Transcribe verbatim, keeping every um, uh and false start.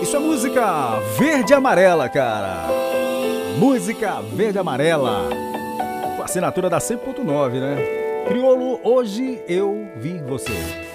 Isso é música verde e amarela, cara. Música verde e amarela. Com a assinatura da cem ponto nove, né? Criolo, hoje eu vi você.